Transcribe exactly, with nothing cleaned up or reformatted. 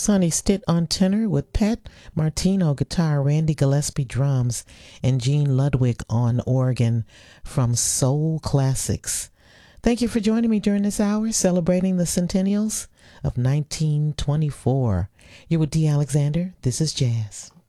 Sonny Stitt on tenor with Pat Martino guitar, Randy Gillespie drums, and Gene Ludwig on organ from Soul Classics. Thank you for joining me during this hour celebrating the centennials of nineteen twenty-four. You're with Dee Alexander. This is Jazz.